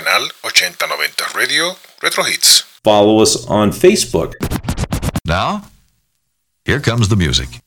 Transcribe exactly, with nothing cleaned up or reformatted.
canal ochenta noventa Radio Retro Hits. Follow us on Facebook. Now, here comes the music.